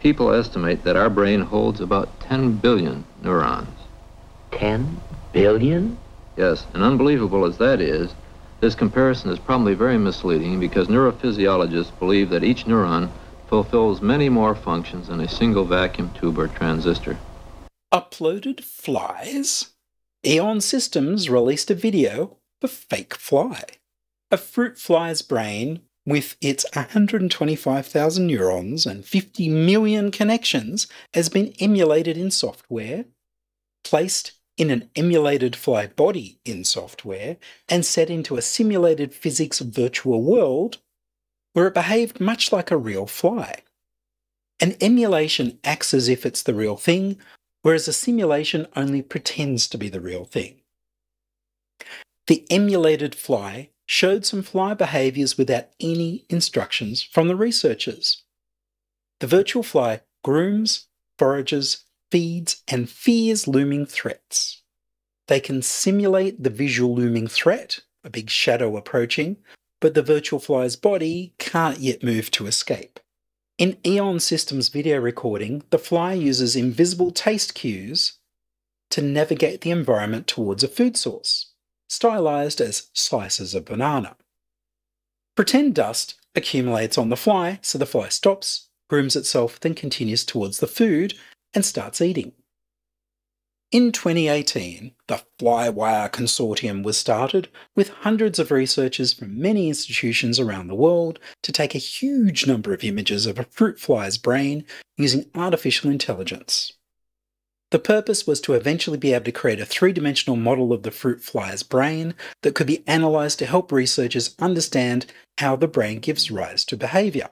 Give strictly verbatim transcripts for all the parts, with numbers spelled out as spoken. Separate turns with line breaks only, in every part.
People estimate that our brain holds about ten billion neurons.
ten billion?
Yes, and unbelievable as that is, this comparison is probably very misleading because neurophysiologists believe that each neuron fulfills many more functions than a single vacuum tube or transistor.
Uploaded flies? Eon Systems released a video of fake fly. A fruit fly's brain, with its one hundred twenty-five thousand neurons and fifty million connections, has been emulated in software, placed in an emulated fly body in software, and set into a simulated physics virtual world where it behaved much like a real fly. An emulation acts as if it's the real thing, whereas a simulation only pretends to be the real thing. The emulated fly showed some fly behaviours without any instructions from the researchers. The virtual fly grooms, forages, feeds, and fears looming threats. They can simulate the visual looming threat, a big shadow approaching, but the virtual fly's body can't yet move to escape. In Eon Systems video recording, the fly uses invisible taste cues to navigate the environment towards a food source, stylized as slices of banana. Pretend dust accumulates on the fly, so the fly stops, grooms itself, then continues towards the food and starts eating. In twenty eighteen, the Flywire Consortium was started with hundreds of researchers from many institutions around the world to take a huge number of images of a fruit fly's brain using artificial intelligence. The purpose was to eventually be able to create a three-dimensional model of the fruit fly's brain that could be analysed to help researchers understand how the brain gives rise to behaviour.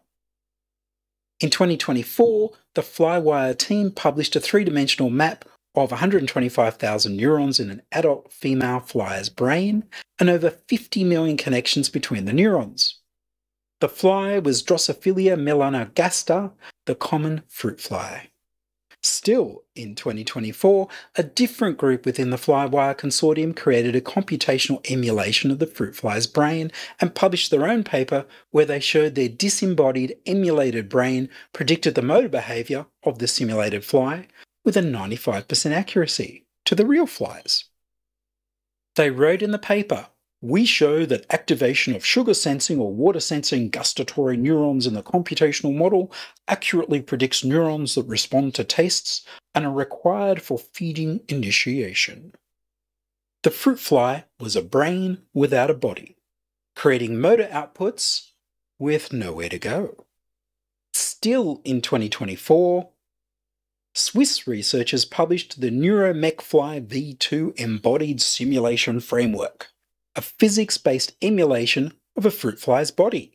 In twenty twenty-four, the Flywire team published a three-dimensional map of one hundred twenty-five thousand neurons in an adult female fly's brain and over fifty million connections between the neurons. The fly was Drosophila melanogaster, the common fruit fly. Still, in twenty twenty-four, a different group within the Flywire Consortium created a computational emulation of the fruit fly's brain and published their own paper where they showed their disembodied emulated brain predicted the motor behaviour of the simulated fly with a ninety-five percent accuracy to the real flies. They wrote in the paper, "We show that activation of sugar sensing or water sensing gustatory neurons in the computational model accurately predicts neurons that respond to tastes and are required for feeding initiation." The fruit fly was a brain without a body, creating motor outputs with nowhere to go. Still in twenty twenty-four, Swiss researchers published the NeuroMechFly V two Embodied Simulation Framework, a physics-based emulation of a fruit fly's body.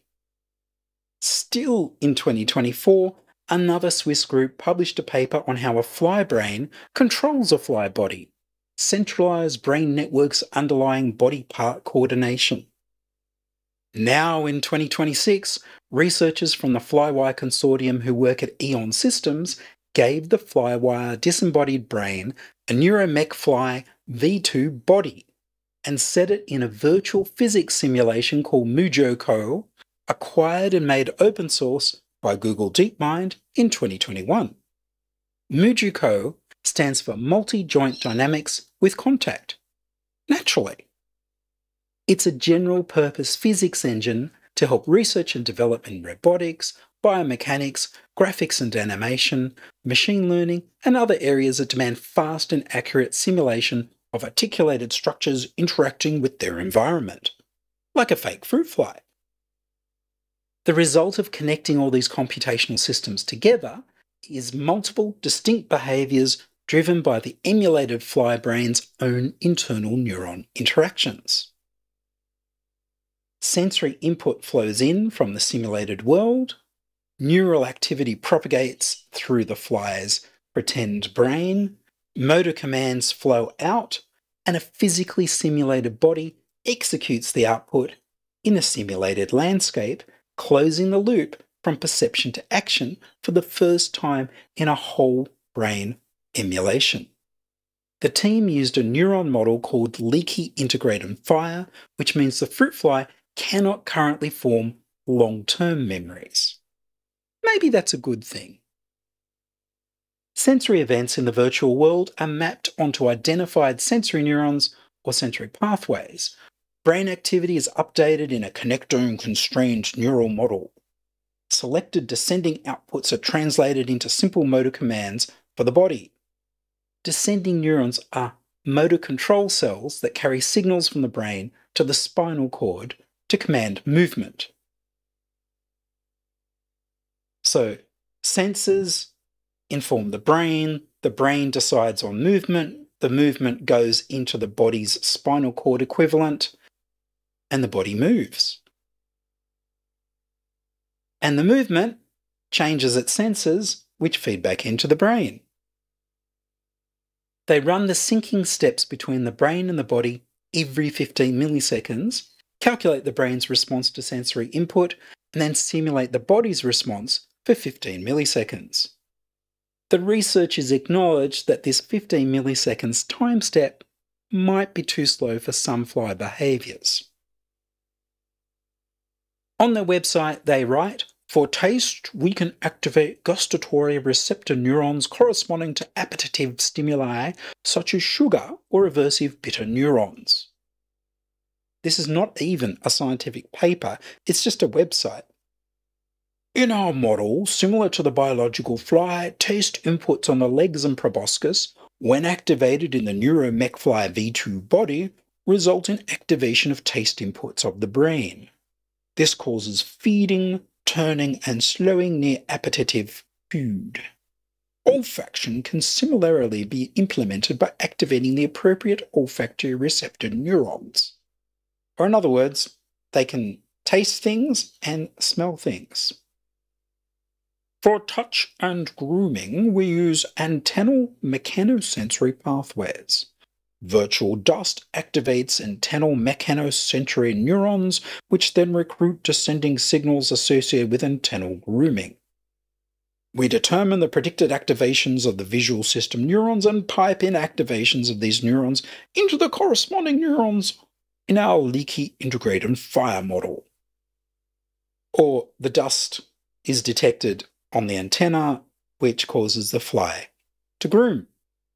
Still in twenty twenty-four, another Swiss group published a paper on how a fly brain controls a fly body, centralized brain networks underlying body part coordination. Now in twenty twenty-six, researchers from the Flywire Consortium who work at Eon Systems gave the Flywire disembodied brain a NeuroMechFly V two body and set it in a virtual physics simulation called MuJoCo, acquired and made open source by Google DeepMind in twenty twenty-one. MuJoCo stands for Multi-Joint Dynamics with Contact. Naturally. It's a general-purpose physics engine to help research and develop in robotics, biomechanics, graphics and animation, machine learning, and other areas that demand fast and accurate simulation of articulated structures interacting with their environment, like a fake fruit fly. The result of connecting all these computational systems together is multiple distinct behaviours driven by the emulated fly brain's own internal neuron interactions. Sensory input flows in from the simulated world, neural activity propagates through the fly's pretend brain, motor commands flow out, and a physically simulated body executes the output in a simulated landscape, closing the loop from perception to action for the first time in a whole brain emulation. The team used a neuron model called leaky integrated fire, which means the fruit fly cannot currently form long-term memories. Maybe that's a good thing. Sensory events in the virtual world are mapped onto identified sensory neurons or sensory pathways. Brain activity is updated in a connectome-constrained neural model. Selected descending outputs are translated into simple motor commands for the body. Descending neurons are motor control cells that carry signals from the brain to the spinal cord to command movement. So, senses inform the brain, the brain decides on movement, the movement goes into the body's spinal cord equivalent, and the body moves. And the movement changes its sensors, which feed back into the brain. They run the syncing steps between the brain and the body every fifteen milliseconds, calculate the brain's response to sensory input, and then simulate the body's response for fifteen milliseconds. The researchers acknowledged that this fifteen milliseconds time step might be too slow for some fly behaviours. On their website, they write, "For taste, we can activate gustatory receptor neurons corresponding to appetitive stimuli such as sugar or aversive bitter neurons." This is not even a scientific paper, it's just a website. In our model, similar to the biological fly, taste inputs on the legs and proboscis, when activated in the NeuroMechFly V two body, result in activation of taste inputs of the brain. This causes feeding, turning, and slowing near appetitive food. Olfaction can similarly be implemented by activating the appropriate olfactory receptor neurons. Or in other words, they can taste things and smell things. For touch and grooming, we use antennal mechanosensory pathways. Virtual dust activates antennal mechanosensory neurons, which then recruit descending signals associated with antennal grooming. We determine the predicted activations of the visual system neurons and pipe in activations of these neurons into the corresponding neurons in our leaky integrated fire model. Or the dust is detected on the antenna, which causes the fly to groom.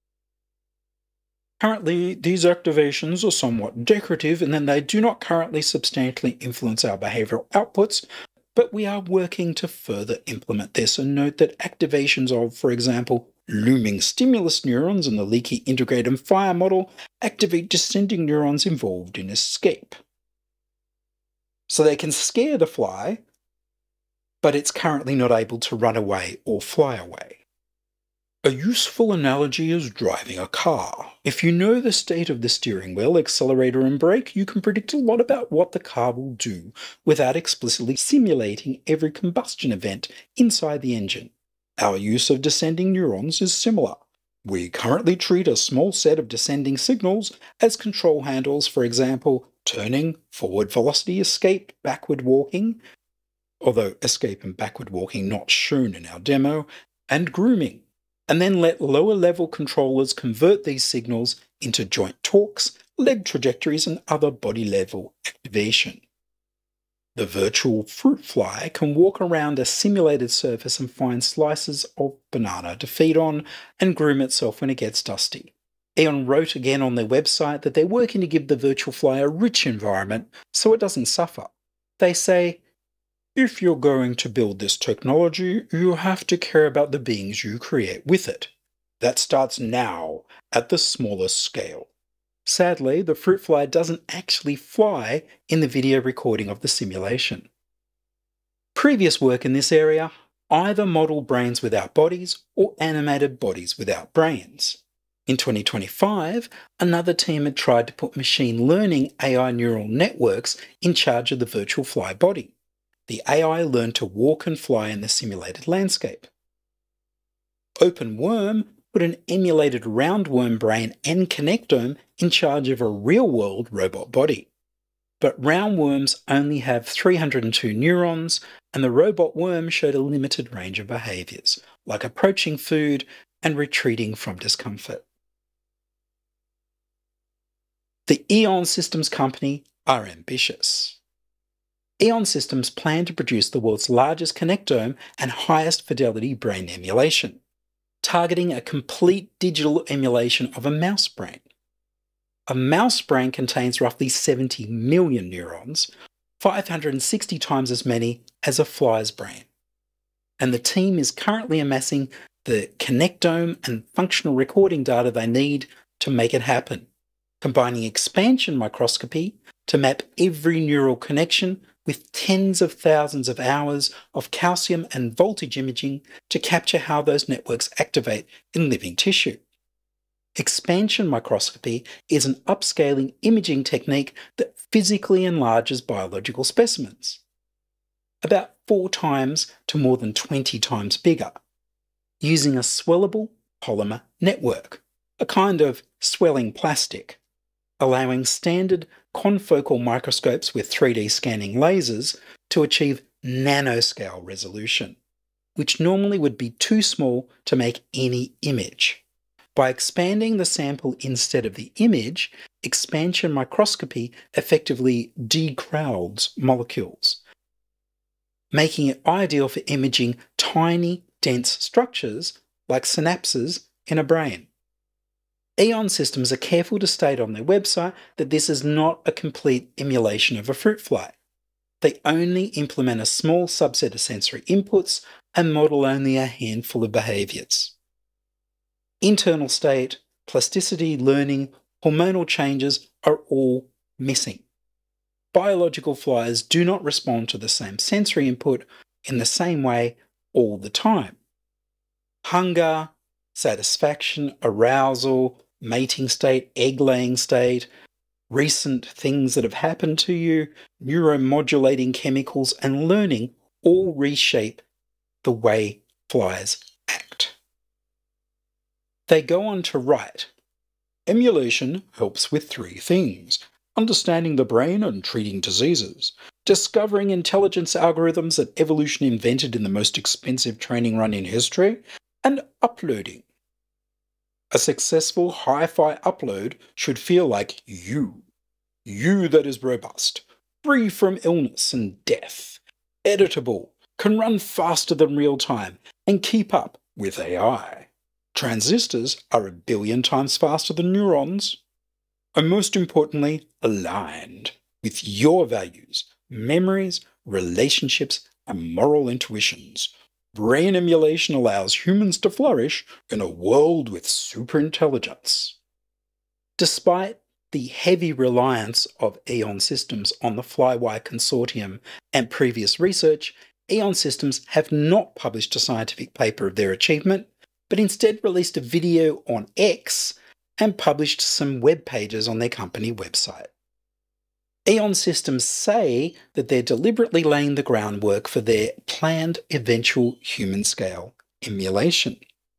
Currently, these activations are somewhat decorative in that they do not currently substantially influence our behavioral outputs, but we are working to further implement this and note that activations of, for example, looming stimulus neurons in the leaky integrated fire model activate descending neurons involved in escape. So they can scare the fly, but it's currently not able to run away or fly away. A useful analogy is driving a car. If you know the state of the steering wheel, accelerator, and brake, you can predict a lot about what the car will do without explicitly simulating every combustion event inside the engine. Our use of descending neurons is similar. We currently treat a small set of descending signals as control handles, for example, turning, forward velocity escape, backward walking, although escape and backward walking not shown in our demo, and grooming, and then let lower-level controllers convert these signals into joint torques, leg trajectories, and other body-level activation. The virtual fruit fly can walk around a simulated surface and find slices of banana to feed on and groom itself when it gets dusty. Aeon wrote again on their website that they're working to give the virtual fly a rich environment so it doesn't suffer. They say, "If you're going to build this technology, you have to care about the beings you create with it. That starts now, at the smallest scale." Sadly, the fruit fly doesn't actually fly in the video recording of the simulation. Previous work in this area either modeled brains without bodies or animated bodies without brains. In twenty twenty-five, another team had tried to put machine learning A I neural networks in charge of the virtual fly body. The A I learned to walk and fly in the simulated landscape. OpenWorm put an emulated roundworm brain and connectome in charge of a real-world robot body. But roundworms only have three hundred two neurons, and the robot worm showed a limited range of behaviours, like approaching food and retreating from discomfort. The Aeon Systems company are ambitious. Aeon Systems plan to produce the world's largest connectome and highest fidelity brain emulation. targeting a complete digital emulation of a mouse brain. A mouse brain contains roughly seventy million neurons, five hundred sixty times as many as a fly's brain. And the team is currently amassing the connectome and functional recording data they need to make it happen, combining expansion microscopy to map every neural connection with tens of thousands of hours of calcium and voltage imaging to capture how those networks activate in living tissue. Expansion microscopy is an upscaling imaging technique that physically enlarges biological specimens, about four times to more than twenty times bigger, using a swellable polymer network, a kind of swelling plastic, allowing standard confocal microscopes with three D scanning lasers to achieve nanoscale resolution, which normally would be too small to make any image. By expanding the sample instead of the image, expansion microscopy effectively decrowds molecules, making it ideal for imaging tiny, dense structures like synapses in a brain. Eon Systems are careful to state on their website that this is not a complete emulation of a fruit fly. They only implement a small subset of sensory inputs and model only a handful of behaviours. Internal state, plasticity, learning, hormonal changes are all missing. Biological flies do not respond to the same sensory input in the same way all the time. Hunger, satisfaction, arousal, mating state, egg-laying state, recent things that have happened to you, neuromodulating chemicals, and learning all reshape the way flies act. They go on to write, "Emulation helps with three things: understanding the brain and treating diseases, discovering intelligence algorithms that evolution invented in the most expensive training run in history, and uploading. A successful hi-fi upload should feel like you. You that is robust, free from illness and death, editable, can run faster than real time, and keep up with A I. Transistors are a billion times faster than neurons. And most importantly, aligned with your values, memories, relationships, and moral intuitions. Brain emulation allows humans to flourish in a world with superintelligence." Despite the heavy reliance of Eon Systems on the Flywire Consortium and previous research, Eon Systems have not published a scientific paper of their achievement, but instead released a video on X and published some web pages on their company website. Eon Systems say that they're deliberately laying the groundwork for their planned eventual human-scale emulation,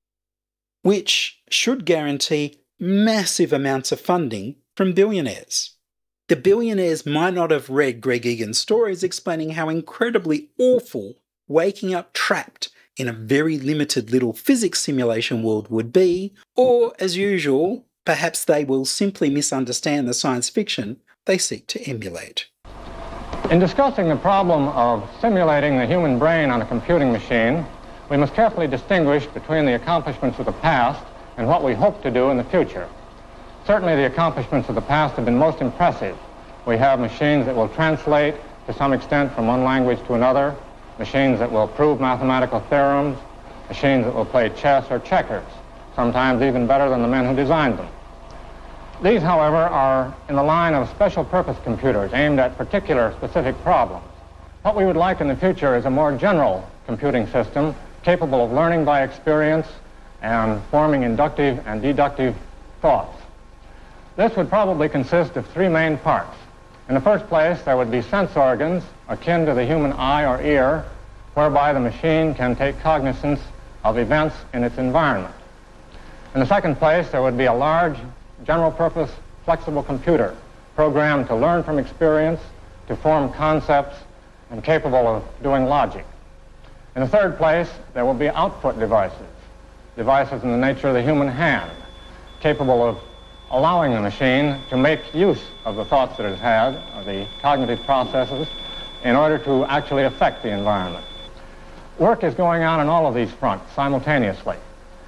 which should guarantee massive amounts of funding from billionaires. The billionaires might not have read Greg Egan's stories explaining how incredibly awful waking up trapped in a very limited little physics simulation world would be, or, as usual, perhaps they will simply misunderstand the science fiction they seek to emulate.
In discussing the problem of simulating the human brain on a computing machine, we must carefully distinguish between the accomplishments of the past and what we hope to do in the future. Certainly the accomplishments of the past have been most impressive. We have machines that will translate to some extent from one language to another, machines that will prove mathematical theorems, machines that will play chess or checkers, sometimes even better than the men who designed them. These, however, are in the line of special-purpose computers aimed at particular specific problems. What we would like in the future is a more general computing system capable of learning by experience and forming inductive and deductive thoughts. This would probably consist of three main parts. In the first place, there would be sense organs akin to the human eye or ear, whereby the machine can take cognizance of events in its environment. In the second place, there would be a large, general-purpose, flexible computer programmed to learn from experience, to form concepts, and capable of doing logic. In the third place, there will be output devices, devices in the nature of the human hand, capable of allowing the machine to make use of the thoughts that it has, of the cognitive processes, in order to actually affect the environment. Work is going on on all of these fronts simultaneously.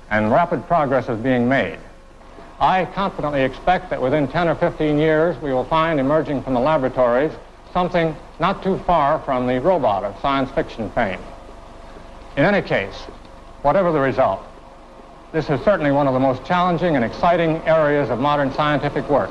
and rapid progress is being made. I confidently expect that within ten or fifteen years, we will find emerging from the laboratories something not too far from the robot of science fiction fame. In any case, whatever the result, this is certainly one of the most challenging and exciting areas of modern scientific work.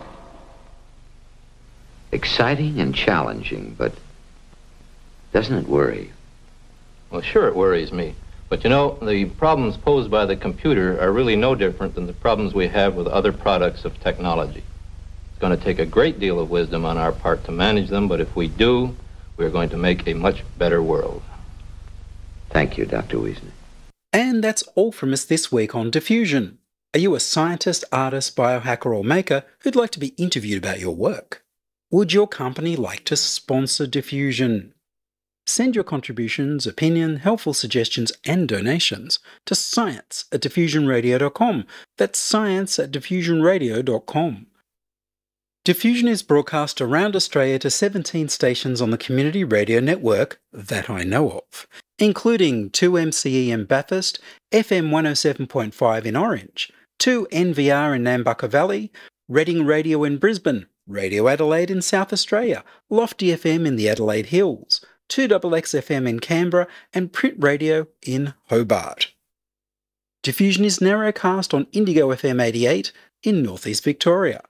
Exciting and challenging, but doesn't it worry?
Well, sure it worries me. But you know, the problems posed by the computer are really no different than the problems we have with other products of technology. It's going to take a great deal of wisdom on our part to manage them, but if we do, we're going to make a much better world.
Thank you, Doctor Wiesner.
And that's all from us this week on Diffusion. Are you a scientist, artist, biohacker or maker who'd like to be interviewed about your work? Would your company like to sponsor Diffusion? Send your contributions, opinion, helpful suggestions and donations to science at diffusion radio dot com. That's science at diffusion radio dot com. Diffusion is broadcast around Australia to seventeen stations on the community radio network that I know of, including two M C E in Bathurst, F M one oh seven point five in Orange, two N V R in Nambucca Valley, Reading Radio in Brisbane, Radio Adelaide in South Australia, Lofty F M in the Adelaide Hills, two X X F M in Canberra, and Print Radio in Hobart. Diffusion is narrowcast on Indigo F M eighty-eight in Northeast Victoria.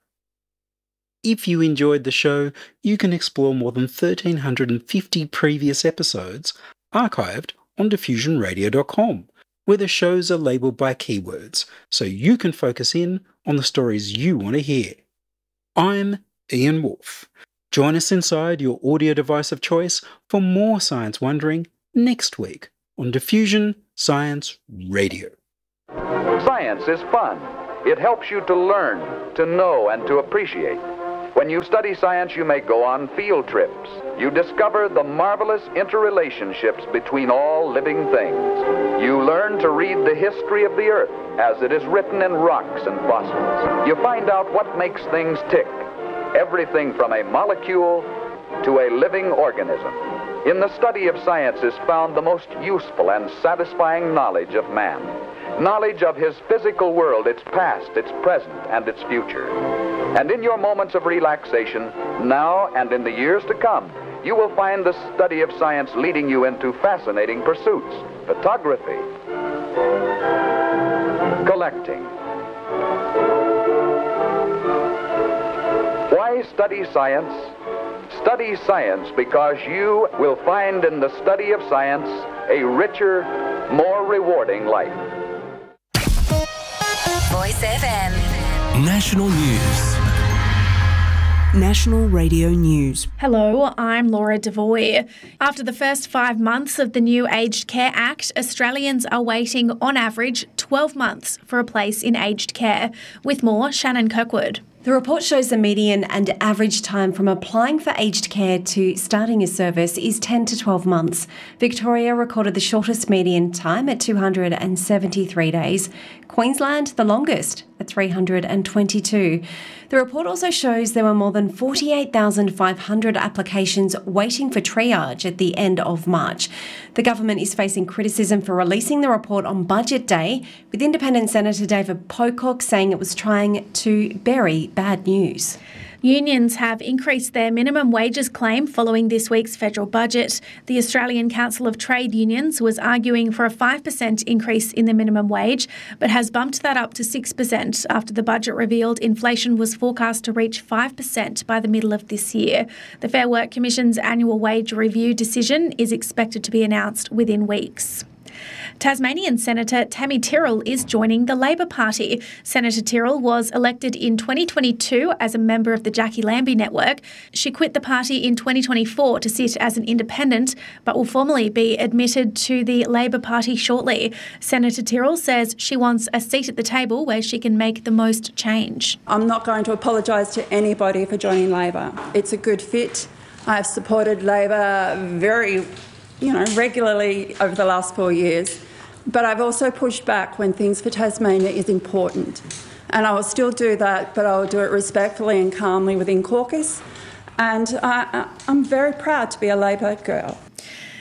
If you enjoyed the show, you can explore more than one thousand three hundred fifty previous episodes archived on diffusion radio dot com, where the shows are labelled by keywords, so you can focus in on the stories you want to hear. I'm Ian Wolfe. Join us inside your audio device of choice for more science wondering next week on Diffusion Science Radio.
Science is fun. It helps you to learn, to know, and to appreciate. When you study science, you may go on field trips. You discover the marvelous interrelationships between all living things. You learn to read the history of the Earth as it is written in rocks and fossils. You find out what makes things tick. Everything from a molecule to a living organism. In the study of science is found the most useful and satisfying knowledge of man. Knowledge of his physical world, its past, its present, and its future. And in your moments of relaxation, now and in the years to come, you will find the study of science leading you into fascinating pursuits. Photography, collecting. Why study science? Study science because you will find in the study of science a richer, more rewarding life.
Voice F M.
National News.
National Radio News.
Hello, I'm Laura Devoy. After the first five months of the new Aged Care Act, Australians are waiting on average twelve months for a place in aged care. With more, Shannon Kirkwood.
The report shows the median and average time from applying for aged care to starting a service is ten to twelve months. Victoria recorded the shortest median time at two hundred seventy-three days. Queensland, the longest, at three hundred twenty-two. The report also shows there were more than forty-eight thousand five hundred applications waiting for triage at the end of March. The government is facing criticism for releasing the report on Budget Day, with Independent Senator David Pocock saying it was trying to bury bad news.
Unions have increased their minimum wages claim following this week's federal budget. The Australian Council of Trade Unions was arguing for a five percent increase in the minimum wage, but has bumped that up to six percent after the budget revealed inflation was forecast to reach five percent by the middle of this year. The Fair Work Commission's annual wage review decision is expected to be announced within weeks. Tasmanian Senator Tammy Tyrrell is joining the Labor Party. Senator Tyrrell was elected in twenty twenty-two as a member of the Jackie Lambie network. She quit the party in twenty twenty-four to sit as an independent, but will formally be admitted to the Labor Party shortly. Senator Tyrrell says she wants a seat at the table where she can make the most change.
I'm not going to apologise to anybody for joining Labor. It's a good fit. I've supported Labor very, you know, regularly over the last four years. But I've also pushed back when things for Tasmania is important. And I will still do that, but I will do it respectfully and calmly within caucus. And I, I'm very proud to be a Labor girl.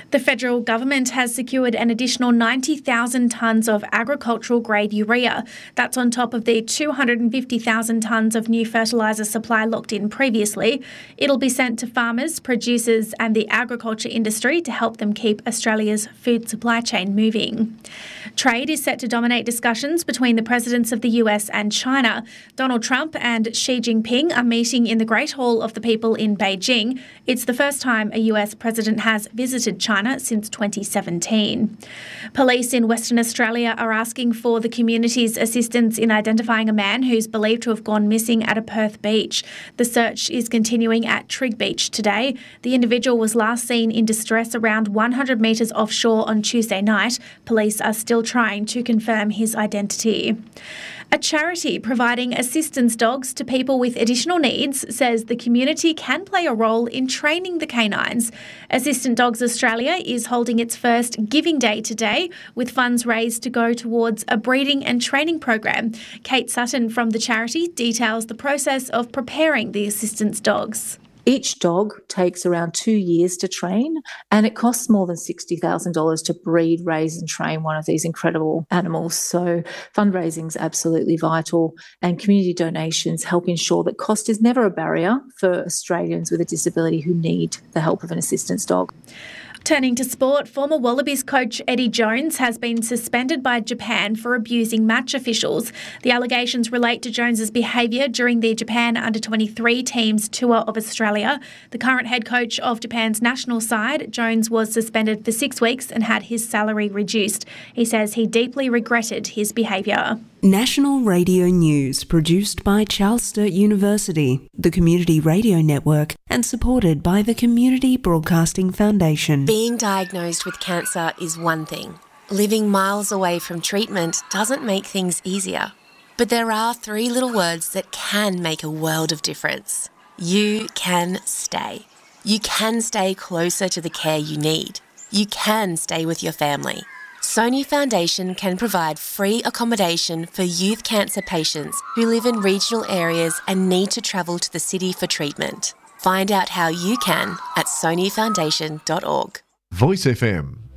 The federal government has secured an additional ninety thousand tonnes of agricultural-grade urea. That's on top of the two hundred fifty thousand tonnes of new fertiliser supply locked in previously. It'll be sent to farmers, producers and the agriculture industry to help them keep Australia's food supply chain moving. Trade is set to dominate discussions between the presidents of the U S and China. Donald Trump and Xi Jinping are meeting in the Great Hall of the People in Beijing. It's the first time a U S president has visited China since twenty seventeen. Police in Western Australia are asking for the community's assistance in identifying a man who's believed to have gone missing at a Perth beach. The search is continuing at Trigg Beach today. The individual was last seen in distress around one hundred metres offshore on Tuesday night. Police are still trying to confirm his identity. A charity providing assistance dogs to people with additional needs says the community can play a role in training the canines. Assistant Dogs Australia is holding its first Giving Day today, with funds raised to go towards a breeding and training program. Kate Sutton from the charity details the process of preparing the assistance dogs.
Each dog takes around two years to train, and it costs more than sixty thousand dollars to breed, raise and train one of these incredible animals. So fundraising is absolutely vital, and community donations help ensure that cost is never a barrier for Australians with a disability who need the help of an assistance dog.
Turning to sport, former Wallabies coach Eddie Jones has been suspended by Japan for abusing match officials. The allegations relate to Jones's behaviour during the Japan under twenty-three team's tour of Australia. The current head coach of Japan's national side, Jones, was suspended for six weeks and had his salary reduced. He says he deeply regretted his behaviour.
National Radio News, produced by Charles Sturt University, the Community Radio Network, and supported by the Community Broadcasting Foundation.
Being diagnosed with cancer is one thing. Living miles away from treatment doesn't make things easier. But there are three little words that can make a world of difference. You can stay. You can stay closer to the care you need. You can stay with your family. Sony Foundation can provide free accommodation for youth cancer patients who live in regional areas and need to travel to the city for treatment. Find out how you can at sony foundation dot org.
Voice F M